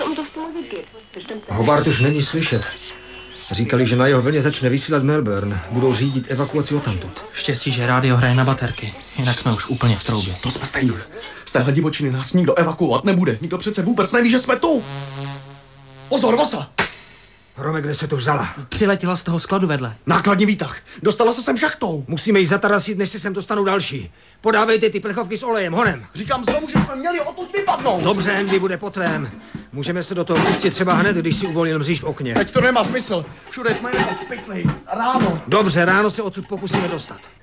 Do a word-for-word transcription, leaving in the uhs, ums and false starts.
Hobart už není slyšet. Říkali, že na jeho vlně začne vysílat Melbourne. Budou řídit evakuaci odtamtud. Štěstí, že rádio hraje na baterky. Jinak jsme už úplně v troubě. To jsme stejně. Z téhle divočiny nás nikdo evakuovat nebude. Nikdo přece vůbec neví, že jsme tu. Pozor, Vosa! Rome, kde se tu vzala? Přiletěla z toho skladu vedle. Nákladní výtah. Dostala se sem šachtou. Musíme ji zatarasit, než se sem dostanou další. Podávejte ty plechovky s olejem, honem. Říkám znovu, že jsme měli odtud vypadnout. Dobře, Andy, bude po tvém. Můžeme se do toho pustit třeba hned, když si uvolnil mříž v okně. Teď to nemá smysl. Všude jsme jenom pytli. Ráno. Dobře, ráno se odsud pokusíme dostat.